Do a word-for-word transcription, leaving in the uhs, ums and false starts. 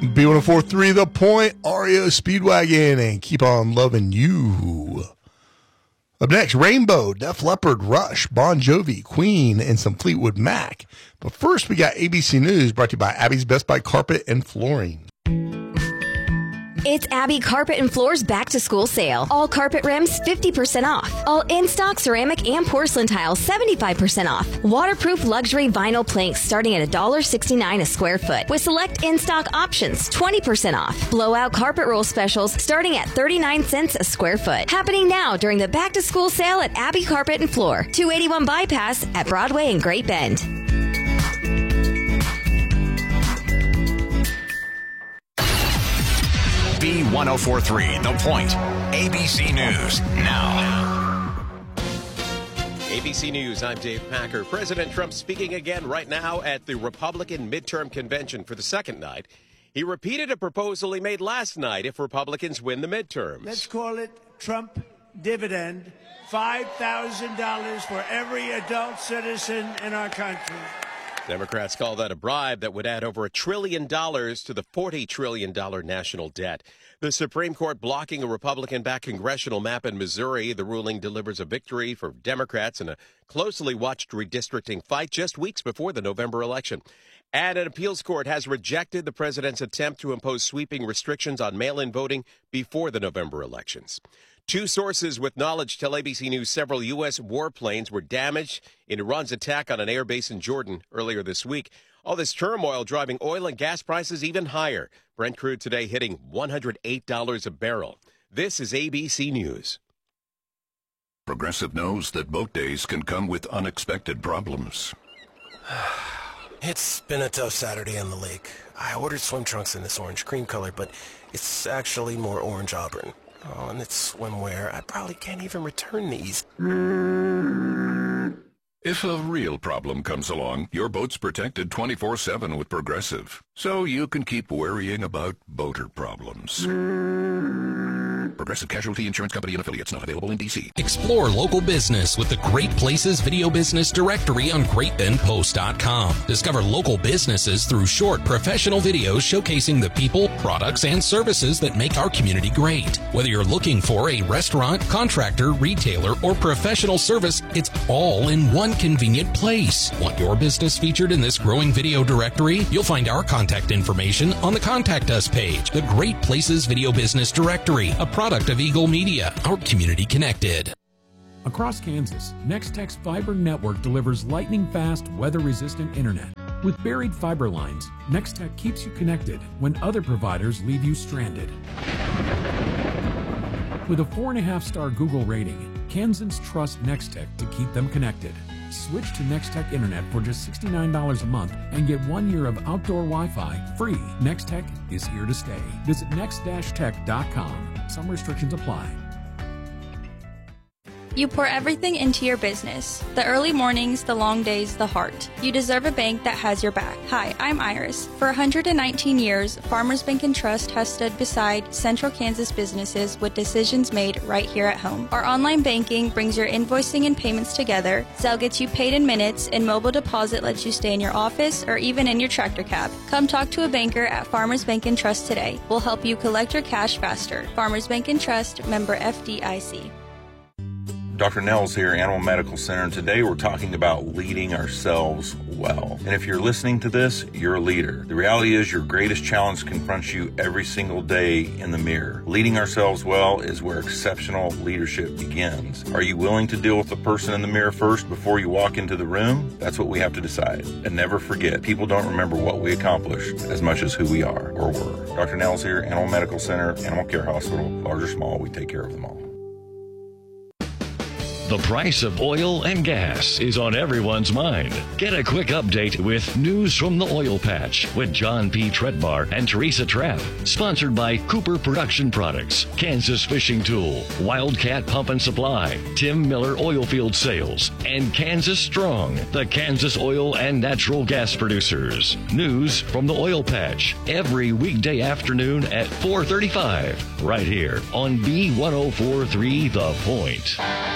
B one oh four point three The Point, R E O Speedwagon, and Keep On Loving You. Up next, Rainbow, Def Leppard, Rush, Bon Jovi, Queen, and some Fleetwood Mac. But first, we got A B C News, brought to you by Abby's Best Buy Carpet and Flooring. It's Abby Carpet and Floor's back-to-school sale. All carpet rims, fifty percent off. All in-stock ceramic and porcelain tiles, seventy-five percent off. Waterproof luxury vinyl planks starting at one dollar sixty-nine a square foot. With select in-stock options, twenty percent off. Blowout carpet roll specials starting at thirty-nine cents a square foot. Happening now during the back-to-school sale at Abby Carpet and Floor. two eighty-one Bypass at Broadway and Great Bend. B one oh four point three The Point. A B C News now. A B C News, I'm Dave Packer. President Trump speaking again right now at the Republican midterm convention for the second night. He repeated a proposal he made last night if Republicans win the midterms. Let's call it Trump dividend, five thousand dollars for every adult citizen in our country. Democrats call that a bribe that would add over a trillion dollars to the forty trillion dollars national debt. The Supreme Court blocking a Republican-backed congressional map in Missouri. The ruling delivers a victory for Democrats in a closely watched redistricting fight just weeks before the November election. And an appeals court has rejected the president's attempt to impose sweeping restrictions on mail-in voting before the November elections. Two sources with knowledge tell A B C News several U S warplanes were damaged in Iran's attack on an air base in Jordan earlier this week. All this turmoil driving oil and gas prices even higher. Brent crude today hitting one hundred eight dollars a barrel. This is A B C News. Progressive knows that boat days can come with unexpected problems. It's been a tough Saturday on the lake. I ordered swim trunks in this orange cream color, but it's actually more orange auburn. Oh, and it's swimwear. I probably can't even return these. If a real problem comes along, your boat's protected twenty-four seven with Progressive, so you can keep worrying about boater problems. Progressive Casualty Insurance Company and affiliates, not available in D C. Explore local business with the Great Places Video Business Directory on great bend post dot com. Discover local businesses through short professional videos showcasing the people, products, and services that make our community great. Whether you're looking for a restaurant, contractor, retailer, or professional service, it's all in one convenient place. Want your business featured in this growing video directory? You'll find our contact information on the Contact Us page. The Great Places Video Business Directory, a product of Eagle Media, our community connected. Across Kansas, Nextech's fiber network delivers lightning-fast, weather-resistant internet. With buried fiber lines, Nextech keeps you connected when other providers leave you stranded. With a four and a half star Google rating, Kansans trust Nextech to keep them connected. Switch to Nextech Internet for just sixty-nine dollars a month and get one year of outdoor Wi-Fi free. Nextech is here to stay. Visit next dash tech dot com. Some restrictions apply. You pour everything into your business. The early mornings, the long days, the heart. You deserve a bank that has your back. Hi, I'm Iris. For one hundred nineteen years, Farmers Bank and Trust has stood beside Central Kansas businesses with decisions made right here at home. Our online banking brings your invoicing and payments together. Zelle gets you paid in minutes, and mobile deposit lets you stay in your office or even in your tractor cab. Come talk to a banker at Farmers Bank and Trust today. We'll help you collect your cash faster. Farmers Bank and Trust, member F D I C. Doctor Nels here, Animal Medical Center, and today we're talking about leading ourselves well. And if you're listening to this, you're a leader. The reality is your greatest challenge confronts you every single day in the mirror. Leading ourselves well is where exceptional leadership begins. Are you willing to deal with the person in the mirror first before you walk into the room? That's what we have to decide. And never forget, people don't remember what we accomplished as much as who we are or were. Doctor Nels here, Animal Medical Center, Animal Care Hospital. Large or small, we take care of them all. The price of oil and gas is on everyone's mind. Get a quick update with News from the Oil Patch with John P. Treadbar and Teresa Trapp. Sponsored by Cooper Production Products, Kansas Fishing Tool, Wildcat Pump and Supply, Tim Miller Oilfield Sales, and Kansas Strong, the Kansas oil and natural gas producers. News from the Oil Patch every weekday afternoon at four thirty-five, right here on B one oh four point three The Point.